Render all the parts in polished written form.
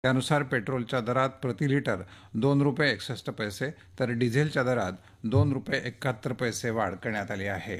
त्यानुसार पेट्रोलच्या दरात प्रति लिटर 2 रुपये 61 पैसे तर डिझेलच्या दरात 2 रुपये 71 पैसे वाढ करण्यात आली आहे.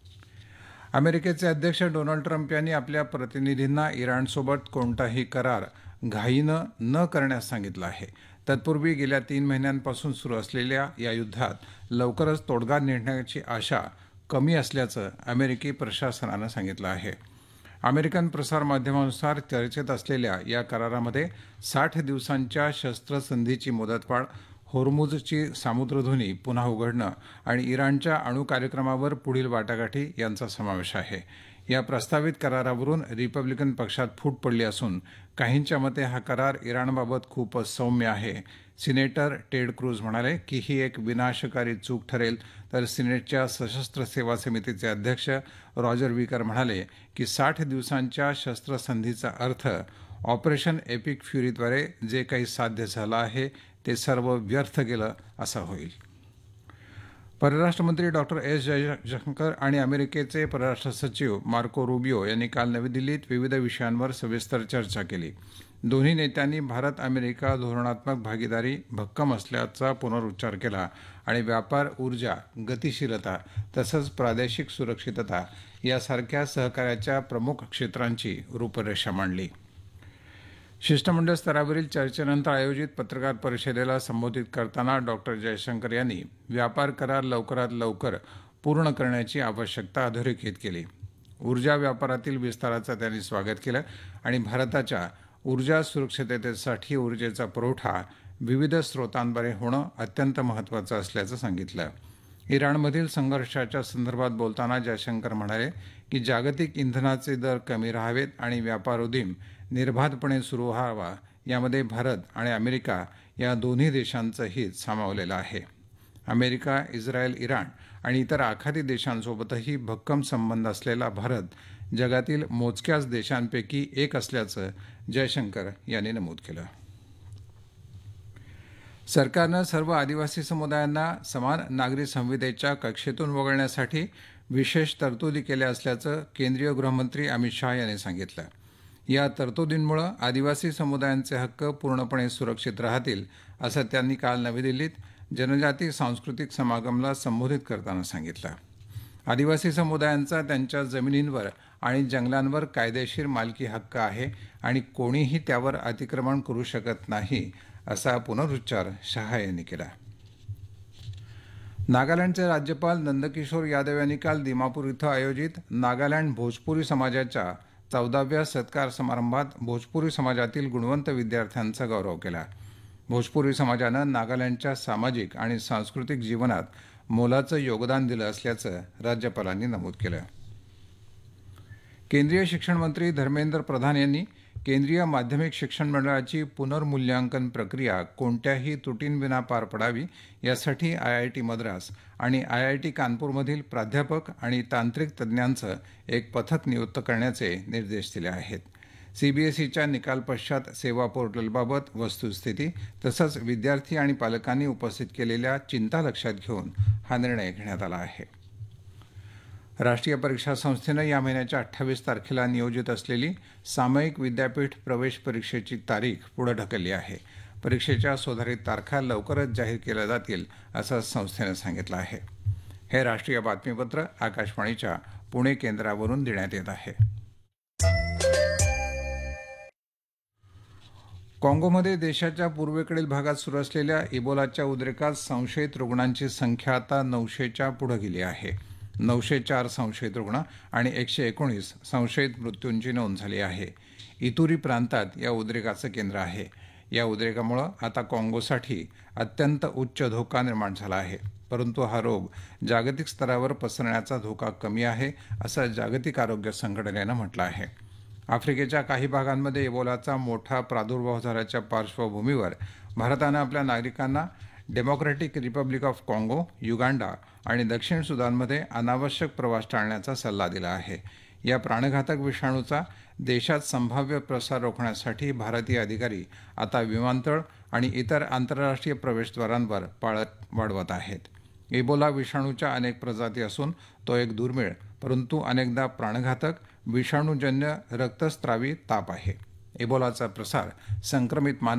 अमेरिकेचे अध्यक्ष डोनाल्ड ट्रम्प यांनी आपल्या प्रतिनिधींना इराणसोबत कोणताही करार घाईनं न करण्यास सांगितलं आहे. तत्पूर्वी गेल्या 3 महिन्यांपासून सुरू असलेल्या या युद्धात लवकरच तोडगा निघण्याची आशा कमी असल्याचं अमेरिकी प्रशासनानं सांगितलं आहे. अमेरिकन प्रसारमाध्यमानुसार चर्चेत असलेल्या या करारामध्ये 60 दिवसांच्या शस्त्रसंधीची मुदतवाढ, होर्मुझची सामुद्रधुनी पुन्हा उघडणं आणि इराणच्या अणुकार्यक्रमावर पुढील वाटाघाटी यांचा समावेश आहे. या प्रस्तावित करारावरून रिपब्लिकन पक्षात फूट पडली असून काहींच्या मते हा करार इराणबाबत खूपच सौम्य आहे. सिनेटर टेड क्रूज म्हणाले की ही एक विनाशकारी चूक ठरेल, तर सिनेटच्या सशस्त्र सेवा समितीचे अध्यक्ष रॉजर विकर म्हणाले की 60 दिवसांच्या शस्त्रसंधीचा अर्थ ऑपरेशन एपिक फ्युरीद्वारे जे काही साध्य झालं आहे ते सर्व व्यर्थ गेलं असा होईल. परराष्ट्र मंत्री डॉक्टर एस जयशंकर आणि अमेरिकेचे परराष्ट्र सचिव मार्को रुबियो यांनी काल नवी दिल्लीत विविध विषयांवर सविस्तर चर्चा केली. दोन्ही नेत्यांनी भारत अमेरिका धोरणात्मक भागीदारी भक्कम असल्याचा पुनरुच्चार केला आणि व्यापार, ऊर्जा, गतिशीलता तसंच प्रादेशिक सुरक्षितता यासारख्या सहकार्याच्या प्रमुख क्षेत्रांची रूपरेषा मांडली. शिष्टमंडळ स्तरावरील चर्चेनंतर आयोजित पत्रकार परिषदेला संबोधित करताना डॉक्टर जयशंकर यांनी व्यापार करार लवकरात लवकर पूर्ण करण्याची आवश्यकता अधोरेखित केली. ऊर्जा व्यापारातील विस्ताराचं त्यांनी स्वागत केलं आणि भारताच्या ऊर्जा सुरक्षिततेसाठी ऊर्जेचा पुरवठा विविध स्रोतांद्वारे होणं अत्यंत महत्त्वाचं असल्याचं सांगितलं. इराणमधील संघर्षाच्या संदर्भात बोलताना जयशंकर म्हणाले की जागतिक इंधनाचे दर कमी राहावेत आणि व्यापार उदीम निर्बाधपणे सुरू व्हावा, यामध्ये भारत आणि अमेरिका या दोन्ही देशांचं हित सामावलेलं आहे. अमेरिका, इस्रायल, इराण आणि इतर आखाती देशांसोबतही भक्कम संबंध असलेला भारत जगातील मोजक्याच देशांपैकी एक असल्याचं जयशंकर यांनी नमूद केलं. सरकारनं सर्व आदिवासी समुदायांना समान नागरी संहितेच्या कक्षेतून वगळण्यासाठी विशेष तरतुदी केल्या असल्याचं केंद्रीय गृहमंत्री अमित शहा यांनी सांगितलं. या तरतुदींमुळे आदिवासी समुदायांचे हक्क पूर्णपणे सुरक्षित राहतील असं त्यांनी काल नवी दिल्लीत जनजाती सांस्कृतिक समागमला संबोधित करताना सांगितलं. आदिवासी समुदायांचा त्यांच्या जमिनींवर आणि जंगलांवर कायदेशीर मालकी हक्क आहे आणि कोणीही त्यावर अतिक्रमण करू शकत नाही असा पुनरुच्चार शहा यांनी केला. नागालँडचे राज्यपाल नंदकिशोर यादव यांनी काल दिमापूर इथं आयोजित नागालँड भोजपुरी समाजाच्या 14व्या सत्कार समारंभात भोजपुरी समाजातील गुणवंत विद्यार्थ्यांचा गौरव केला. भोजपुरी समाजानं नागालँडच्या सामाजिक आणि सांस्कृतिक जीवनात मोलाचं योगदान दिलं असल्याचं राज्यपालांनी नमूद केलं. केंद्रीय शिक्षण मंत्री धर्मेंद्र प्रधान यांनी केंद्रीय माध्यमिक शिक्षण मंडळाची पुनर्मूल्यांकन प्रक्रिया कोणत्याही त्रुटींविना पार पडावी यासाठी आयआयटी मद्रास आणि आयआयटी कानपूरमधील प्राध्यापक आणि तांत्रिक तज्ज्ञांचं एक पथक नियुक्त करण्याचे निर्देश दिले आहेत. सीबीएसईच्या निकाल पश्चात सेवा पोर्टलबाबत वस्तुस्थिती तसंच विद्यार्थी आणि पालकांनी उपस्थित केलेल्या चिंता लक्षात घेऊन हा निर्णय घेण्यात आला आहे. राष्ट्रीय परीक्षा संस्थेनं या महिन्याच्या 28 तारखेला नियोजित असलेली सामायिक विद्यापीठ प्रवेश परीक्षेची तारीख पुढे ढकलली आहे. परीक्षेच्या सुधारित तारखा लवकरच जाहीर केल्या जातील असं संस्थेनं सांगितलं आहे. हे राष्ट्रीय बातमीपत्र आकाशवाणीच्या पुणे केंद्रावरून देण्यात येत आहे. काँगोमध्ये देशाच्या पूर्वेकडील भागात सुरू असलेल्या इबोलाच्या उद्रेकात संशयित रुग्णांची संख्या आता 900च्या पुढे गेली आहे. 904 संशयित रुग्ण आणि 119 संशयित मृत्यूंची नोंद झाली आहे. इतुरी प्रांतात या उद्रेकाचं केंद्र आहे. या उद्रेकामुळे आता काँगोसाठी अत्यंत उच्च धोका निर्माण झाला आहे. परंतु हा रोग जागतिक स्तरावर पसरण्याचा धोका कमी आहे असं जागतिक आरोग्य संघटनेनं म्हटलं आहे. आफ्रिकेच्या काही भागांमध्ये इबोलाचा मोठा प्रादुर्भाव झाल्याच्या पार्श्वभूमीवर भारतानं आपल्या नागरिकांना डेमोक्रॅटिक रिपब्लिक ऑफ काँगो, युगांडा आणि दक्षिण सुदानमध्ये अनावश्यक प्रवास टाळण्याचा सल्ला दिला आहे. या प्राणघातक विषाणूचा देशात संभाव्य प्रसार रोखण्यासाठी भारतीय अधिकारी आता विमानतळ आणि इतर आंतरराष्ट्रीय प्रवेशद्वारांवर पाळत वाढवत आहेत. इबोला विषाणूच्या अनेक प्रजाती असून तो एक दुर्मिळ परंतु अनेकदा प्राणघातक विषाणूजन्य रक्तस्त्रावी ताप आहे. इबोलाचा प्रसार संक्रमित मानव